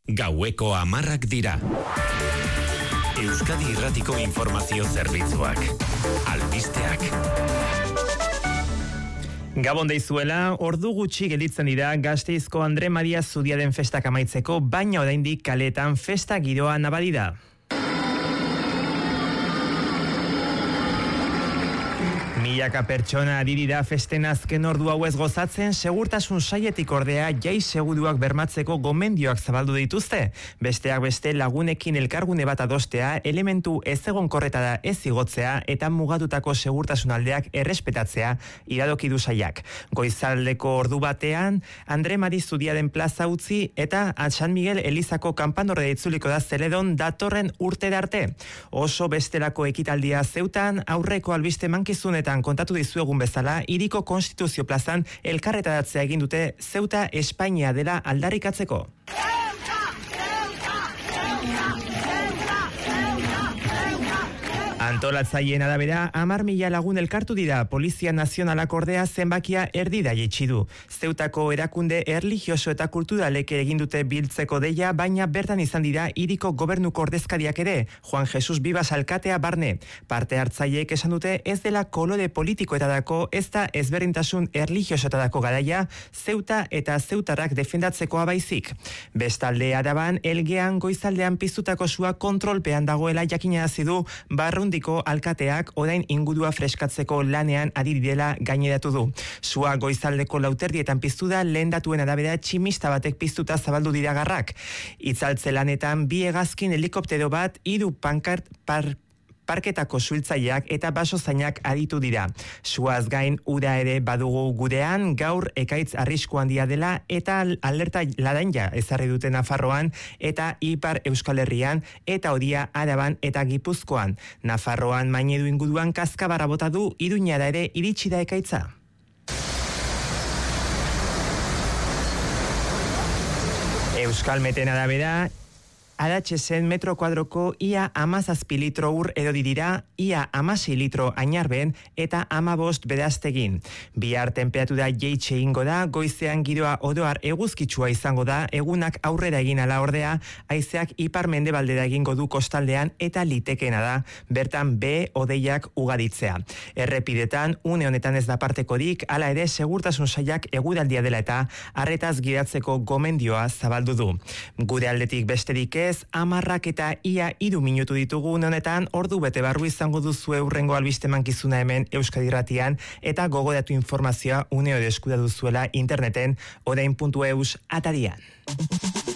Gaueko 10 dira. Euskadi Irratiko informazio zerbitzuak. Albisteak. Gabon deizuela, ordu gutxi gelditzen dira Gasteizko Andre Maria Zudiaden festak amaitzeko, baina oraindik kaletan festa giroa nabari da. Milaka pertsona ari dira festen azken ordu hauez gozatzen, segurtasun sailetik ordea jai seguruak bermatzeko gomendioak zabaldu dituzte. Besteak beste lagunekin elkargune bat adostea, elementu ez egonkorretara ez igotzea eta mugatutako segurtasun aldeak errespetatzea iradoki du saiak. Goizaldeko ordu batean, Andre Mari Zudiaden plaza utzi eta San Miguel Elizako kanpandorre itzuliko da Zeledon datorren urtera arte. Oso bestelako ekitaldia Zeutan, aurreko albiste mankizunetan kontatu dizuegun bezala, hiriko Konstituzio plazan elkarretaratzea egin dute Zeuta Espainia dela aldarrikatzeko. Antolatzaileen arabera, 10.000 lagun elkartu dira, Polizia Nazionalak ordea zenbakia erdi da jaitsi du. Zeutako erakunde erlijioso eta kulturalek egin dute biltzeko deia, baina bertan izan dira hiriko gobernuko ordezkariak ere, Juan Jesus Bibas alkatea barne. Parte hartzaileek esan dute ez dela kolore politikoetarako, ez da ezberdintasun erlijiosoetarako garaia, Zeuta eta zeutarrak defendatzekoa baizik. Bestalde Araban, Elgean goizaldean piztutako sua kontrolpean dagoela jakinarazi du Barrundiko alkateak orain ingurua freskatzeko lanean ari direla gaineratu du. Sua goizaldeko 4:00 piztu da, lehen datuen arabera tximista batek piztuta zabaldu dira garrak. Itzaltze lanetan 2 hegazkin helikoptero bat, 3 parketako suhiltzaileak eta basozainak aritu dira. Suaz gain ura ere badugu gurean, gaur ekaitz arrisku handia dela eta alerta laranja ezarri dute Nafarroan eta Ipar Euskal Herrian eta hodia Araban eta Gipuzkoan. Nafarroan Mainedu inguruan kaskabarra bota du, Iruñara ere iritsi da ekaitza. Euskalmeten arabera, Aratxesen metro kuadroko ia 17 litro ur erori dira, ia 16 litro ainarben eta 15 beraztegin. Bihar tenperatura jaitsi egingo da, goizean giroa oroar eguzkitsua izango da, egunak aurrera egin ala ordea, haizeak ipar mendebaldera egingo du kostaldean eta litekeena da, bertan hodeiak ugaritzea. Errepidetan, une honetan ez da partekorik, hala ere segurtasun sailak eguraldia dela eta arretaz gidatzeko gomendioa zabaldu du. Gure aldetik besterik 10 eta ia 3 minutu ditugu honetan, ordu bete barru izango duzue hurrengo albiste mankizuna hemen Euskadi Irratian eta gogoratu informazioa une hori eskura duzuela interneten orain.eus atarian.